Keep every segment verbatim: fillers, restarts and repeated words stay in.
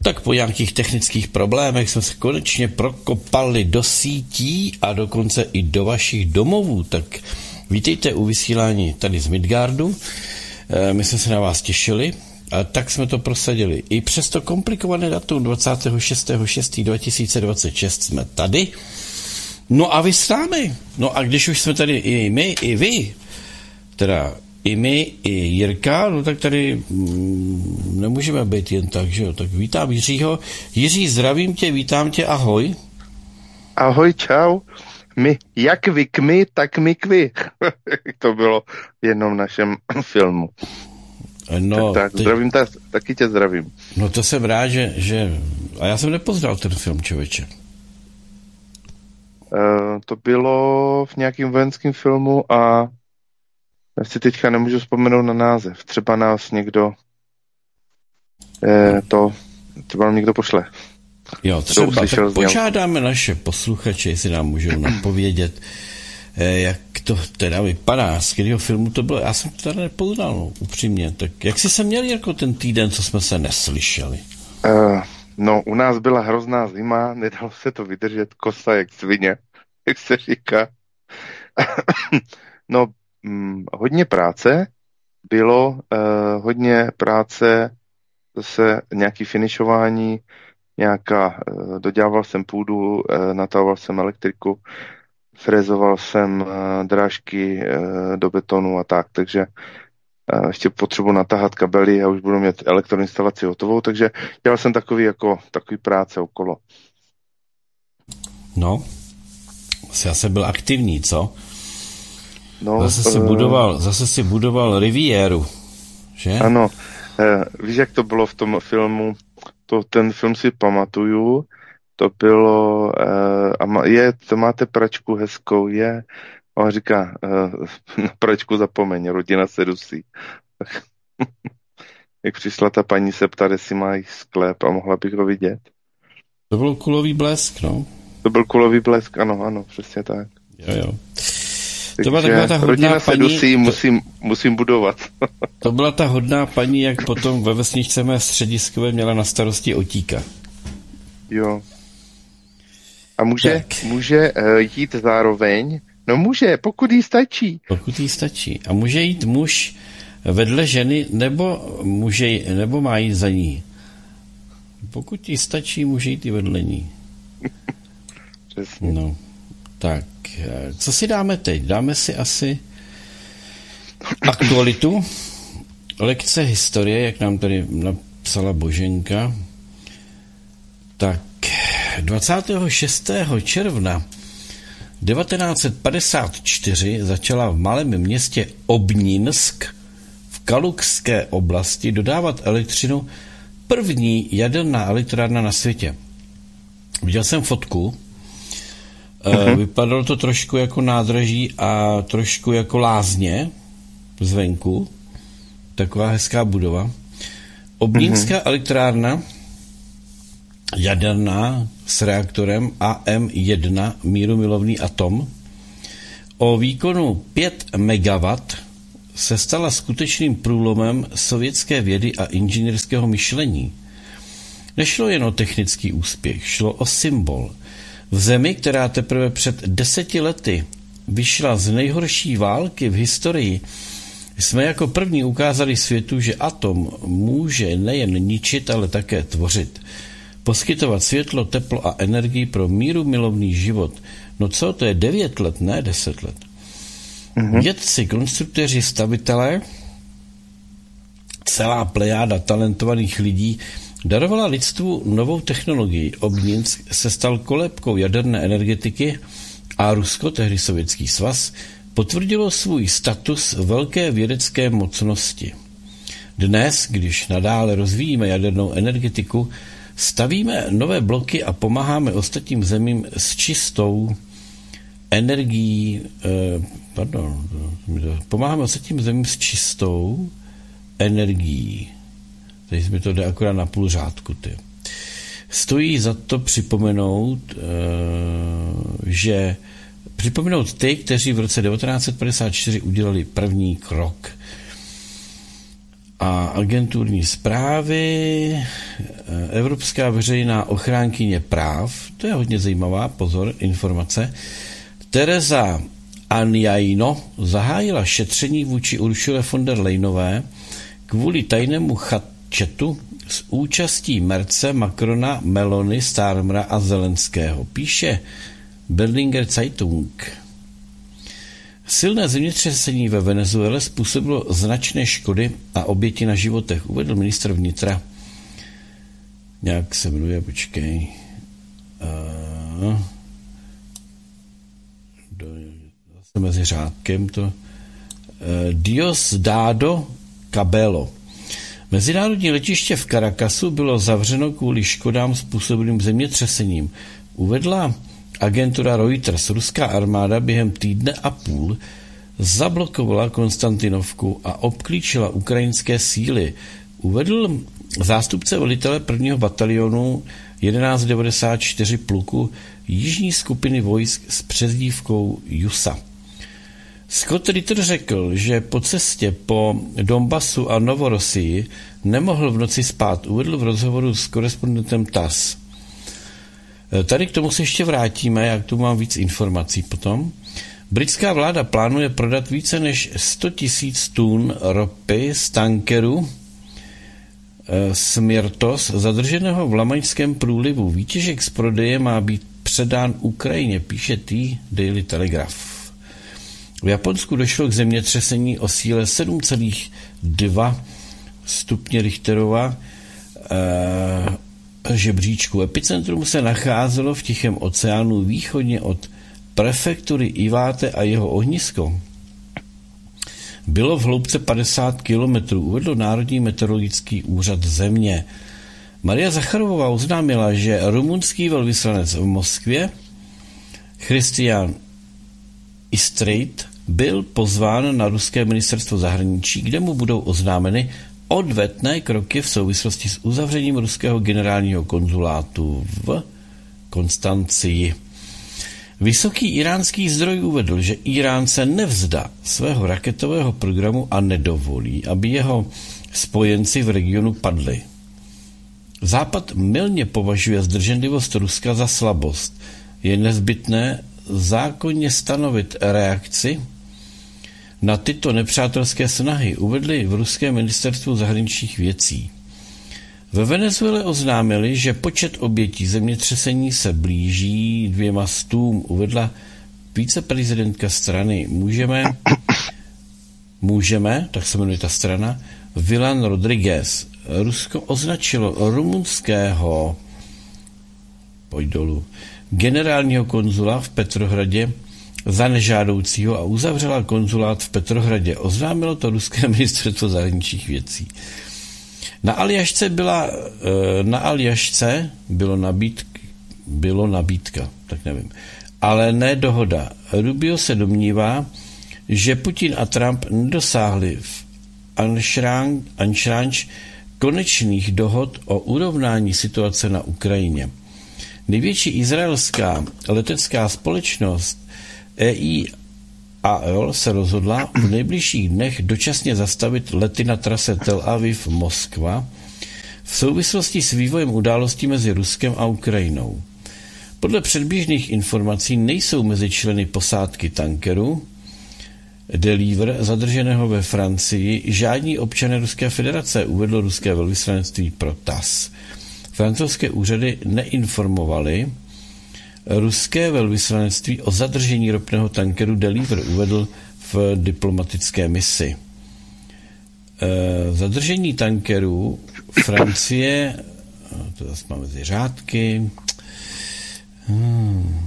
Tak po nějakých technických problémech jsme se konečně prokopali do sítí a dokonce i do vašich domovů. Tak vítejte u vysílání tady z Midgardu. My jsme se na vás těšili a tak jsme to prosadili. I přes to komplikované datum dvacátého šestého šestého dva tisíce dvacet šest jsme tady. No a vy s námi. No a když už jsme tady i my, i vy, teda i my, i Jirka, no tak tady mm, nemůžeme být jen tak, že jo. Tak vítám Jiřího. Jiří, zdravím tě, vítám tě, ahoj. Ahoj, čau. My, jak vy k my, tak my k vy. To bylo v jednom našem filmu. No, tak, tak ty... zdravím, ta, taky tě zdravím. No to jsem rád, že, že... A já jsem nepoznal ten film, člověče. Uh, to bylo v nějakém vojenském filmu a já si teďka nemůžu vzpomenout na název. Třeba nás někdo eh, to, třeba nám někdo pošle. Jo, třeba tak požádáme naše posluchače, jestli nám můžou napovědět, eh, jak to teda vypadá, z kterého filmu to bylo. Já jsem to teda nepoznal, no, upřímně. Tak jak jsi se měl, jako ten týden, co jsme se neslyšeli? Uh, no, u nás byla hrozná zima, nedalo se to vydržet, kosa jak svině, jak se říká. No, hm, hodně práce bylo, uh, hodně práce, zase nějaký finišování, nějaká, uh, dodělával jsem půdu, uh, natahoval jsem elektriku, frezoval jsem uh, drážky uh, do betonu a tak, takže uh, ještě potřebuji natahat kabely a už budu mít elektroinstalaci hotovou, takže dělal jsem takový jako takový práce okolo. No, já jsem byl aktivní, co? No, zase si uh, budoval, zase si budoval Riviéru, že? Ano, uh, víš, jak to bylo v tom filmu, to, ten film si pamatuju, to bylo, uh, a má, je, to máte pračku hezkou, je, a on říká, uh, na pračku zapomeň, rodina se dusí. Jak přišla ta paní se ptát, jestli má jich sklep a mohla bych ho vidět. To byl Kulový blesk, no. To byl Kulový blesk, ano, ano, přesně tak. Jo, jo. To byla taková ta hodná rodina se paní, dusí, to, musím, musím budovat. To byla ta hodná paní, jak potom ve vesničce mé střediskové měla na starosti otíka. Jo. A může, může uh, jít zároveň? No může, pokud jí stačí. Pokud jí stačí. A může jít muž vedle ženy, nebo, může, nebo má jít za ní? Pokud jí stačí, může jít i vedle ní. Přesně. No, tak, co si dáme teď? Dáme si asi aktualitu, lekce historie, jak nám tady napsala Boženka. Tak, dvacátého šestého června devatenáct set padesát čtyři začala v malém městě Obninsk v Kalukské oblasti dodávat elektřinu první jaderná elektrárna na světě. Viděl jsem fotku, uh-huh. Vypadalo to trošku jako nádraží a trošku jako lázně zvenku. Taková hezká budova. Obnínská uh-huh. elektrárna jaderná s reaktorem A M jedna mírumilovný atom o výkonu pět megawattů se stala skutečným průlomem sovětské vědy a inženýrského myšlení. Nešlo jen o technický úspěch, šlo o symbol. V zemi, která teprve před deseti lety vyšla z nejhorší války v historii, jsme jako první ukázali světu, že atom může nejen ničit, ale také tvořit. Poskytovat světlo, teplo a energii pro mírumilovný život. No co, to je devět let, ne deset let. Mm-hmm. Vědci, konstruktéři, stavitelé, celá plejáda talentovaných lidí darovala lidstvu novou technologii. Obninsk se stal kolébkou jaderné energetiky a Rusko, tehdy Sovětský svaz, potvrdilo svůj status velké vědecké mocnosti. Dnes, když nadále rozvíjíme jadernou energetiku, stavíme nové bloky a pomáháme ostatním zemím s čistou energií, eh, pardon, pomáháme ostatním zemím s čistou energií. Teď mi to jde akorát na půl řádku. Ty. Stojí za to připomenout, eh, že připomenout ty, kteří v roce devatenáct set padesát čtyři udělali první krok. a agenturní zprávy, Evropská veřejná ochránkyně práv, to je hodně zajímavá, pozor, informace, Teresa Anjaino zahájila šetření vůči Ursule von der Leyenové kvůli tajnému chatu s účastí Merce, Macrona, Melony, Starmera a Zelenského. Píše Berlinger Zeitung. Silné zemětřesení ve Venezuele způsobilo značné škody a oběti na životech, uvedl ministr vnitra. Nějak se jmenuje, počkej. Uh, do, zase mezi řádkem to. Uh, Diosdado Cabello. Mezinárodní letiště v Caracasu bylo zavřeno kvůli škodám způsobeným zemětřesením. Uvedla agentura Reuters. Ruská armáda během týdne a půl zablokovala Konstantinovku a obklíčila ukrajinské síly. Uvedl zástupce velitele prvního batalionu jedenáct devadesát čtyři pluku jižní skupiny vojsk s přezdívkou Jusa. Scott Ritter řekl, že po cestě po Donbasu a Novorossii nemohl v noci spát. Uvedl v rozhovoru s korespondentem T A S S. Tady k tomu se ještě vrátíme, jak tu mám víc informací potom. Britská vláda plánuje prodat více než sto tisíc tun ropy z tankeru Smirtos, zadrženého v Lamaňském průlivu. Výtěžek z prodeje má být předán Ukrajině, píše T Daily Telegraph. V Japonsku došlo k zemětřesení o síle sedm celá dva stupně Richterova e, žebříčku. Epicentrum se nacházelo v Tichém oceánu východně od prefektury Iwate a jeho ohnisko bylo v hloubce padesát kilometrů, uvedl Národní meteorologický úřad země. Maria Zacharovová oznámila, že rumunský velvyslanec v Moskvě Christian Istreit byl pozván na ruské ministerstvo zahraničí, kde mu budou oznámeny odvetné kroky v souvislosti s uzavřením ruského generálního konzulátu v Konstancii. Vysoký iránský zdroj uvedl, že Irán se nevzdá svého raketového programu a nedovolí, aby jeho spojenci v regionu padli. Západ mylně považuje zdrženlivost Ruska za slabost. Je nezbytné zákonně stanovit reakci na tyto nepřátelské snahy, uvedli v ruském ministerstvu zahraničních věcí. Ve Venezuele oznámili, že počet obětí zemětřesení se blíží dvěma stům, uvedla viceprezidentka strany. Můžeme, můžeme, tak se jmenuje ta strana, Vilan Rodriguez. Rusko označilo rumunského pojď dolů, generálního konzula v Petrohradě za nežádoucího a uzavřela konzulát v Petrohradě. Oznámilo to ruské ministerstvo zahraničních věcí. Na Aljašce byla, na Aljašce bylo, nabídk, bylo nabídka, tak nevím, ale ne dohoda. Rubio se domnívá, že Putin a Trump nedosáhli v Anšranč konečných dohod o urovnání situace na Ukrajině. Největší izraelská letecká společnost E I A L se rozhodla v nejbližších dnech dočasně zastavit lety na trase Tel Aviv-Moskva v souvislosti s vývojem událostí mezi Ruskem a Ukrajinou. Podle předběžných informací nejsou mezi členy posádky tankeru Deliver zadrženého ve Francii žádní občané Ruské federace, uvedlo ruské velvyslanectví pro T A S S. Francouzské úřady neinformovaly ruské velvyslanectví o zadržení ropného tankeru Deliver, uvedl v diplomatické misi. E, zadržení tankeru Francie, to zase máme mezi řádky, hmm.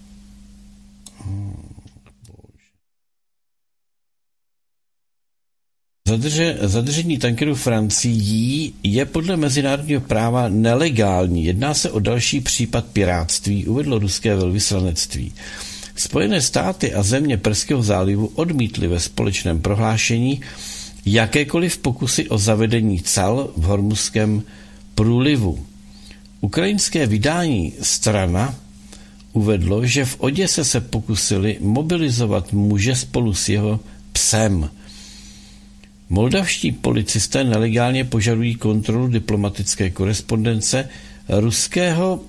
Zadrže, zadržení tankeru Francií je podle mezinárodního práva nelegální. Jedná se o další případ pirátství, uvedlo ruské velvyslanectví. Spojené státy a země Perského zálivu odmítly ve společném prohlášení jakékoliv pokusy o zavedení cal v Hormuzském průlivu. Ukrajinské vydání Strana uvedlo, že v Oděse se pokusili mobilizovat muže spolu s jeho psem. Moldavští policisté nelegálně požadují kontrolu diplomatické korespondence ruského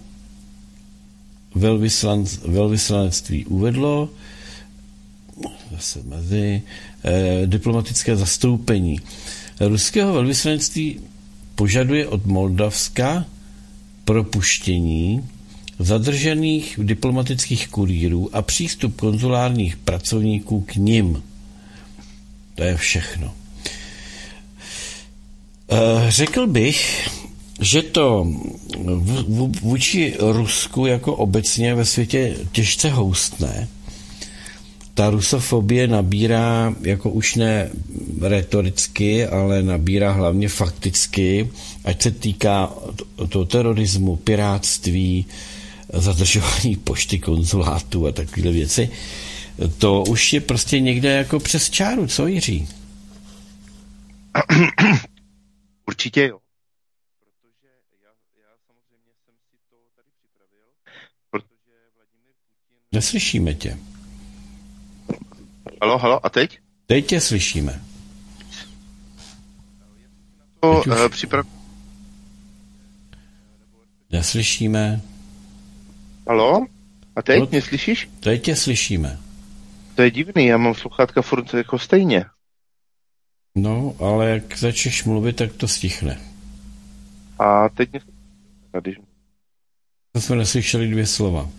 velvyslanectví uvedlo zase mezi eh, diplomatické zastoupení. Ruského velvyslanectví požaduje od Moldavska propuštění zadržených diplomatických kurýrů a přístup konzulárních pracovníků k nim. To je všechno. Řekl bych, že to vůči Rusku jako obecně ve světě těžce houstné. Ta rusofobie nabírá jako už ne retoricky, ale nabírá hlavně fakticky, ať se týká toho terorismu, pirátství, zadržování pošty, konzulátů a takové věci. To už je prostě někde jako přes čáru, co Jiří? Určitě jo. Protože já, já samozřejmě jsem si to tady připravil, protože Vladimír Putin... Neslyšíme tě. Halo, halo, a teď? Teď tě slyšíme. To uh, připrav... Neslyšíme. Halo? A teď no, mě slyšíš? Teď tě slyšíme. To je divný, já mám sluchátka furt jako stejně. No, ale jak začneš mluvit, tak to stichne. A teď mě... Když... To jsme neslyšeli dvě slova.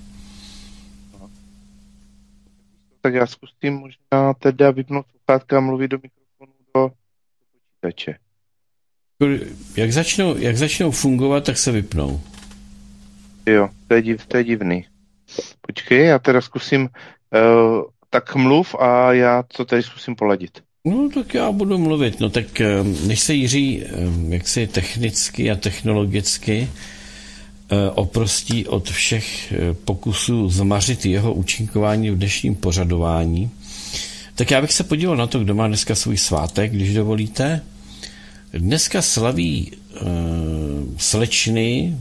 Tak já zkusím možná teda vypnout sluchátka a mluvit do mikrofonu do počítače. Jak začnou, jak začnou fungovat, tak se vypnou. Jo, to je, div, to je divný. Počkej, já teda zkusím, uh, tak mluv a já to tady zkusím poladit. No, tak já budu mluvit. No, tak než se Jiří jaksi technicky a technologicky oprostí od všech pokusů zmařit jeho účinkování v dnešním pořadování, tak já bych se podíval na to, kdo má dneska svůj svátek, když dovolíte. Dneska slaví uh, slečny,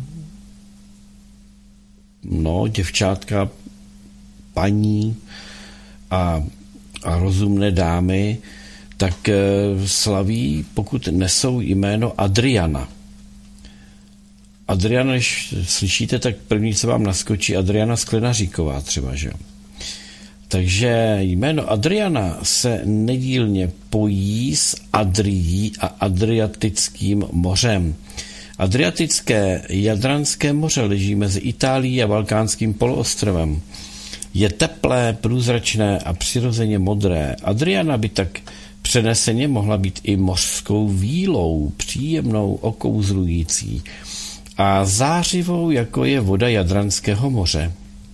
no, děvčátka, paní a, a rozumné dámy, tak uh, slaví, pokud nesou jméno Adriana. Adriana, když slyšíte, tak první, co vám naskočí, Adriana Sklenaříková třeba, že jo. Takže jméno Adriana se nedílně pojí s Adrií a Adriatickým mořem. Adriatické Jadranské moře leží mezi Itálií a Balkánským poloostrovem. Je teplé, průzračné a přirozeně modré. Adriana by tak přeneseně mohla být i mořskou vílou, příjemnou, okouzlující a zářivou, jako je voda Jadranského moře.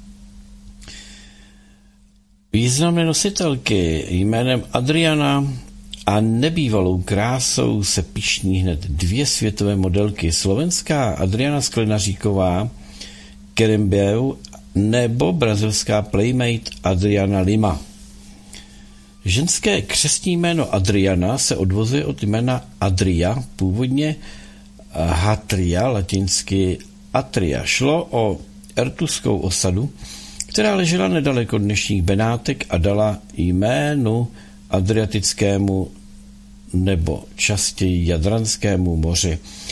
Významné nositelky jménem Adriana a nebývalou krásou se pyšní hned dvě světové modelky. Slovenská Adriana Sklenaříková Kerembeu nebo brazilská playmate Adriana Lima. Ženské křestní jméno Adriana se odvozuje od jména Adria, původně Hatria, latinsky Atria. Šlo o ertuskou osadu, která ležela nedaleko dnešních Benátek a dala jménu Adriatickému nebo častěji Jadranskému moři